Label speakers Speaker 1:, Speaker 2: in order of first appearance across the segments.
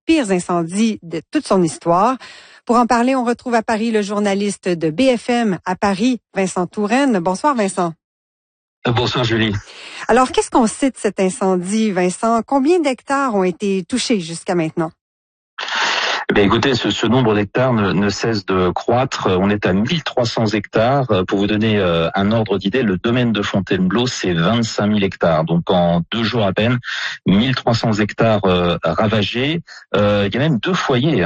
Speaker 1: pires incendies de toute son histoire. Pour en parler, on retrouve à Paris le journaliste de BFM à Paris, Vincent Touraine. Bonsoir Vincent.
Speaker 2: Bonsoir Julie.
Speaker 1: Alors, qu'est-ce qu'on sait de cet incendie, Vincent? Combien d'hectares ont été touchés jusqu'à maintenant?
Speaker 2: Écoutez, ce nombre d'hectares ne cesse de croître. On est à 1300 hectares. Pour vous donner un ordre d'idée, le domaine de Fontainebleau, c'est 25 000 hectares. Donc en 2 jours à peine, 1300 hectares ravagés. Il y a même 2 foyers,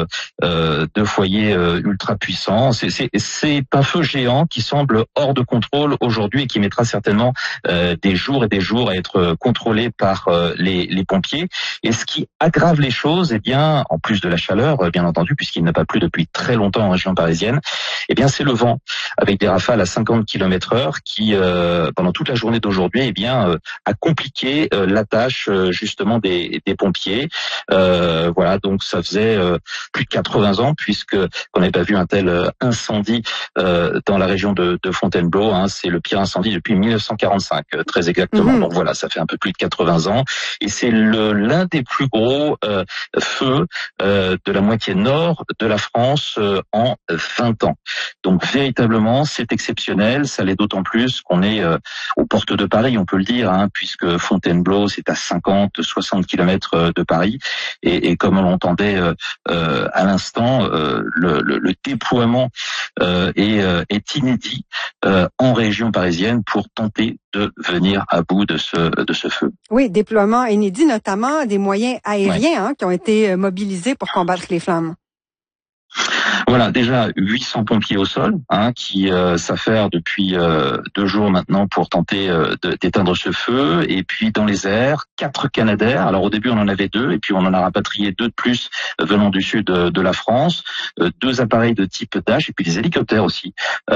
Speaker 2: 2 foyers ultra puissants. C'est un feu géant qui semble hors de contrôle aujourd'hui et qui mettra certainement des jours et des jours à être contrôlé par les pompiers. Et ce qui aggrave les choses, eh bien, en plus de la chaleur, bien entendu, puisqu'il n'a pas plu depuis très longtemps en région parisienne, eh bien, c'est le vent, avec des rafales à 50 km/h qui, pendant toute la journée d'aujourd'hui, eh bien, a compliqué la tâche, justement, des pompiers. Voilà, donc ça faisait plus de 80 ans, qu'on n'avait pas vu un tel incendie dans la région de Fontainebleau. C'est le pire incendie depuis 1945, très exactement. Donc voilà, ça fait un peu plus de 80 ans. Et c'est l'un des plus gros feux de la moitié nord de la France en 20 ans. Donc véritablement, c'est exceptionnel. Ça l'est d'autant plus qu'on est aux portes de Paris, on peut le dire, puisque Fontainebleau, c'est à 50-60 km de Paris. Et comme on l'entendait à l'instant, le déploiement est inédit en région parisienne pour tenter de venir à bout de ce feu.
Speaker 1: Oui, déploiement inédit, notamment des moyens aériens qui ont été mobilisés pour combattre les flammes.
Speaker 2: Voilà, déjà 800 pompiers au sol qui s'affairent depuis 2 jours maintenant pour tenter d'éteindre ce feu. Et puis dans les airs, 4 Canadair. Alors au début on en avait 2 et puis on en a rapatrié 2 de plus venant du sud de la France. 2 appareils de type Dash et puis des hélicoptères aussi.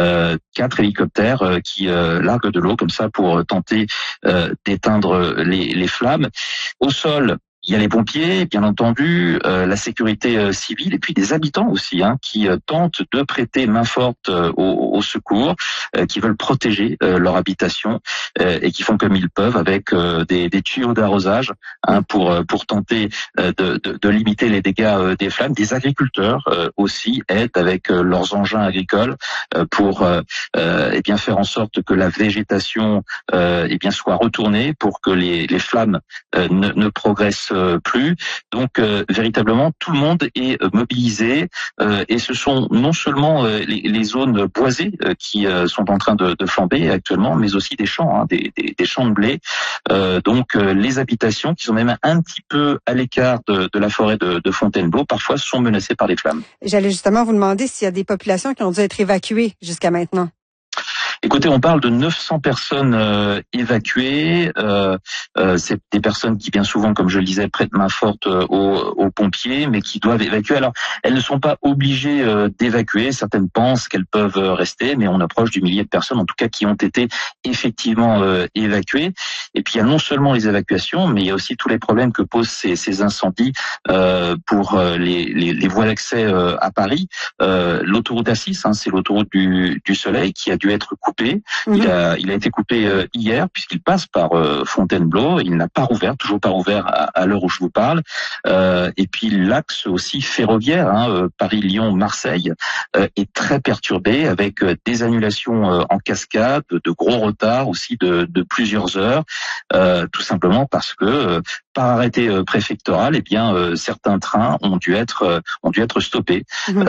Speaker 2: 4 hélicoptères qui larguent de l'eau comme ça pour tenter d'éteindre les flammes. Au sol, il y a les pompiers, bien entendu, la sécurité civile et puis des habitants aussi qui tentent de prêter main forte au secours, qui veulent protéger leur habitation et qui font comme ils peuvent avec des tuyaux d'arrosage pour tenter de limiter les dégâts des flammes. Des agriculteurs aussi aident avec leurs engins agricoles pour bien faire en sorte que la végétation bien soit retournée pour que les flammes ne progressent plus. Donc véritablement tout le monde est mobilisé et ce sont non seulement les zones boisées qui sont en train de flamber actuellement, mais aussi des champs, des champs de blé. Donc les habitations qui sont même un petit peu à l'écart de la forêt de Fontainebleau parfois sont menacées par les flammes.
Speaker 1: J'allais justement vous demander s'il y a des populations qui ont dû être évacuées jusqu'à maintenant.
Speaker 2: Écoutez, on parle de 900 personnes évacuées. C'est des personnes qui, bien souvent, comme je le disais, prêtent main forte aux pompiers, mais qui doivent évacuer. Alors, elles ne sont pas obligées d'évacuer. Certaines pensent qu'elles peuvent rester, mais on approche du millier de personnes, en tout cas, qui ont été effectivement évacuées. Et puis, il y a non seulement les évacuations, mais il y a aussi tous les problèmes que posent ces incendies pour les voies d'accès à Paris. L'autoroute A6, c'est l'autoroute du Soleil, qui a dû être coupé. Il a été coupé hier puisqu'il passe par Fontainebleau. Il n'a pas rouvert, toujours pas rouvert à l'heure où je vous parle. Et puis l'axe aussi ferroviaire, Paris-Lyon-Marseille, est très perturbé avec des annulations en cascade, de gros retards aussi de plusieurs heures, tout simplement parce que par arrêté préfectoral, certains trains ont dû être stoppés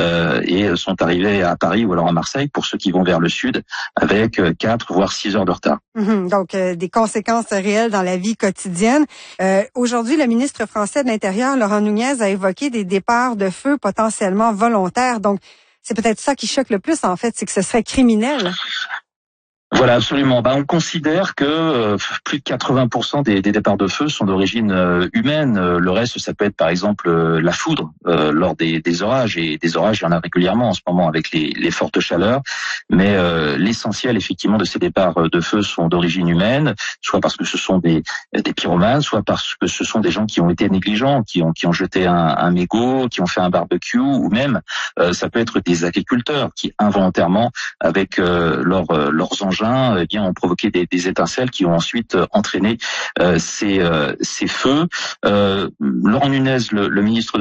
Speaker 2: et sont arrivés à Paris ou alors à Marseille pour ceux qui vont vers le sud avec 4 voire 6 heures de retard.
Speaker 1: Donc des conséquences réelles dans la vie quotidienne. Aujourd'hui, le ministre français de l'Intérieur, Laurent Nunez, a évoqué des départs de feu potentiellement volontaires. Donc c'est peut-être ça qui choque le plus en fait, c'est que ce serait criminel.
Speaker 2: Voilà, absolument. On considère que plus de 80% des départs de feu sont d'origine humaine. Le reste, ça peut être par exemple la foudre lors des orages. Et des orages, il y en a régulièrement en ce moment avec les fortes chaleurs. Mais l'essentiel, effectivement, de ces départs de feu sont d'origine humaine, soit parce que ce sont des pyromanes, soit parce que ce sont des gens qui ont été négligents, qui ont jeté un mégot, qui ont fait un barbecue, ou même ça peut être des agriculteurs qui involontairement, avec leurs engins, ont provoqué des étincelles qui ont ensuite entraîné ces feux. Laurent Nunez, le ministre